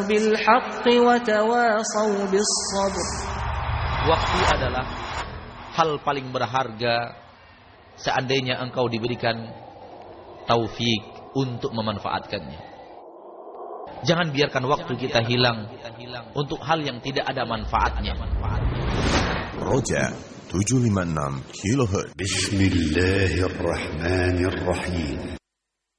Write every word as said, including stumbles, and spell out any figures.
بالحق وتواصوا بالصبر. Waktu adalah hal paling berharga seandainya engkau diberikan taufik untuk memanfaatkannya. Jangan biarkan waktu kita hilang untuk hal yang tidak ada manfaatnya. Roja tujuh lima enam kilohertz. Bismillahirrahmanirrahim.